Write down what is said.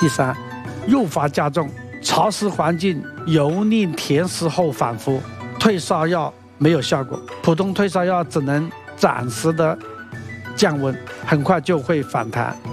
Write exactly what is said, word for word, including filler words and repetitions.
第三，诱发加重，潮湿环境油腻甜湿后反复，退烧药没有效果，普通退烧药只能暂时的降温，很快就会反弹。